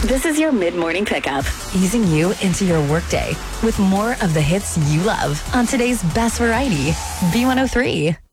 This is your mid-morning pickup, easing you into your workday with more of the hits you love on today's best variety, B103.